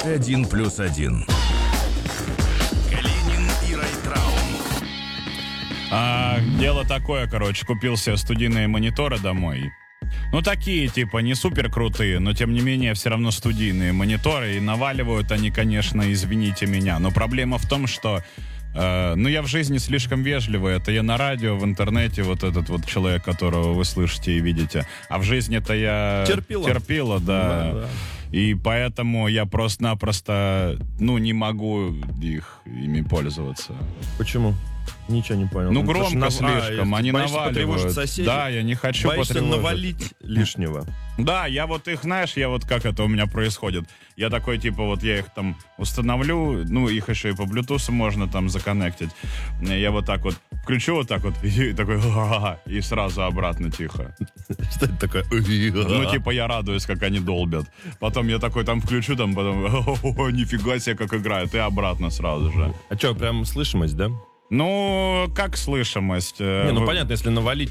1+1. Калинин и Райтраун. Дело такое, короче, купил себе студийные мониторы домой. Ну, такие, типа, не супер крутые, но, тем не менее, все равно студийные мониторы. И наваливают они, конечно, извините меня. Но проблема в том, что я в жизни слишком вежливый. Это я на радио, в интернете, вот этот вот человек, которого вы слышите и видите. А в жизни-то я терпила, да. И поэтому я просто-напросто, не могу ими пользоваться. Почему? Ничего не понял. Громко слишком, они наваливают. Да, я не хочу боишься навалить лишнего. Да, я вот их, знаешь, как это у меня происходит. Я такой, типа, я их там установлю, их еще и по Bluetooth можно там законнектить. Я вот так вот включу вот так вот, и такой, и сразу обратно тихо. Что это такое? Я радуюсь, как они долбят. Потом я такой там включу, потом, нифига себе, как играют, и обратно сразу же. А что, прям слышимость, да? Как слышимость? Понятно, если навалить